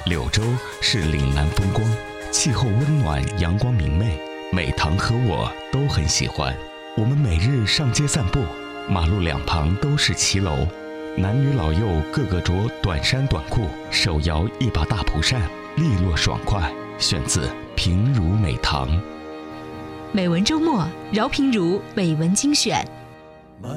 柳州是岭南风光，气候温暖，阳光明媚，美棠和我都很喜欢。我们每日上街散步，马路两旁都是骑楼，男女老幼个个着短衫短裤，手摇一把大蒲扇，利落爽快。选自平如美棠。 美文周末，饶平如美文精选。